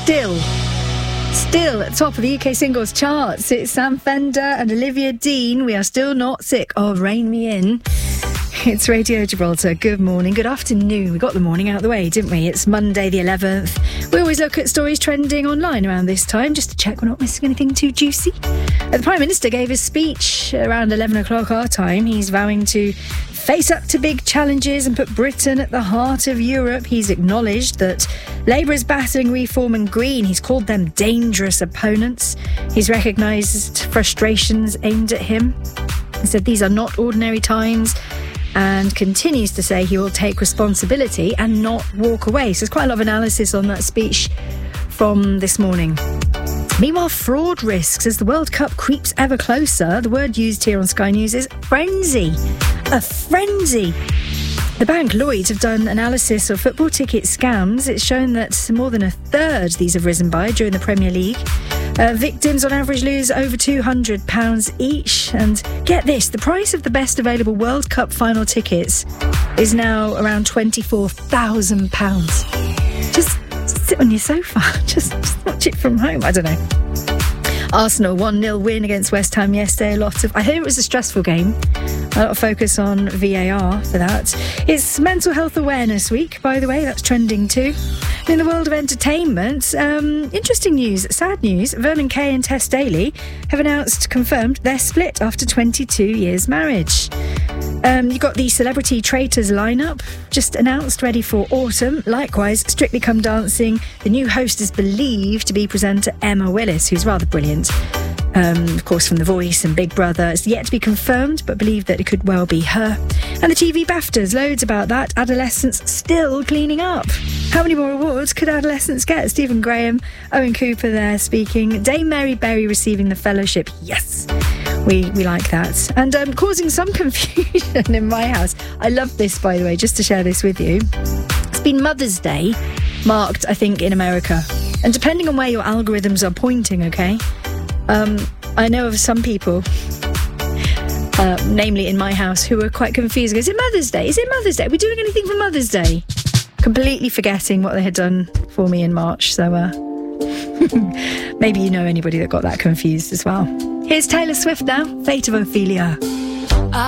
Still at top of the UK singles charts, it's Sam Fender and Olivia Dean. We are still not sick of Rein Me In. It's Radio Gibraltar. Good morning, good afternoon. We got the morning out of the way, didn't we? It's Monday the 11th. We always look at stories trending online around this time just to check we're not missing anything too juicy. The Prime Minister gave his speech around 11 o'clock our time. He's vowing to face up to big challenges and put Britain at the heart of Europe. He's acknowledged that Labour is battling Reform and Green. He's called them dangerous opponents. He's recognised frustrations aimed at him. He said these are not ordinary times, and continues to say he will take responsibility and not walk away. So there's quite a lot of analysis on that speech from this morning. Meanwhile, fraud risks as the World Cup creeps ever closer. The word used here on Sky News is frenzy. A frenzy. The bank Lloyds have done analysis of football ticket scams. It's shown that more than a third these have risen by during the Premier League. Victims on average lose over £200 each. And get this, the price of the best available World Cup final tickets is now around £24,000. Just sit on your sofa. Just watch it from home. I don't know. Arsenal 1-0 win against West Ham yesterday. I hear it was a stressful game. A lot of focus on VAR for that. It's Mental Health Awareness Week, by the way. That's trending too. In the world of entertainment, interesting news, sad news. Vernon Kay and Tess Daly have confirmed their split after 22 years marriage. You've got the Celebrity Traitors lineup just announced, ready for autumn. Likewise, Strictly Come Dancing, the new host is believed to be presenter Emma Willis, who's rather brilliant. Of course, from The Voice and Big Brother. It's yet to be confirmed, but believe that it could well be her. And the TV BAFTAs, loads about that. Adolescents still cleaning up. How many more awards could adolescents get? Stephen Graham, Owen Cooper there speaking. Dame Mary Berry receiving the fellowship. Yes, we like that. And causing some confusion in my house. I love this, by the way, just to share this with you. It's been Mother's Day, marked, I think, in America. And depending on where your algorithms are pointing, okay? I know of some people, namely in my house, who are quite confused. Is it Mother's Day? Is it Mother's Day? Are we doing anything for Mother's Day? Completely forgetting what they had done for me in March. So maybe you know anybody that got that confused as well. Here's Taylor Swift now, Fate of Ophelia.